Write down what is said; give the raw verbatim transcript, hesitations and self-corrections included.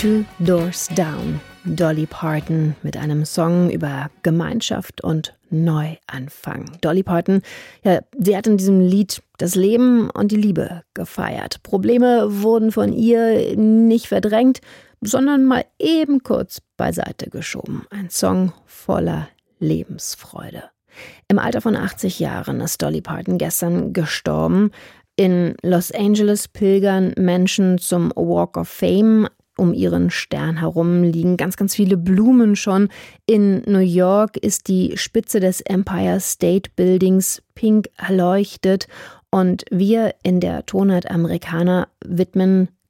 Two Doors Down. Dolly Parton mit einem Song über Gemeinschaft und Neuanfang. Dolly Parton, ja, sie hat in diesem Lied das Leben und die Liebe gefeiert. Probleme wurden von ihr nicht verdrängt, sondern mal eben kurz beiseite geschoben. Ein Song voller Lebensfreude. Im Alter von achtzig Jahren ist Dolly Parton gestern gestorben. In Los Angeles pilgern Menschen zum Walk of Fame. Um ihren Stern herum liegen ganz, ganz viele Blumen schon. In New York ist die Spitze des Empire State Buildings pink erleuchtet. Und wir in der Tonart Americana widmen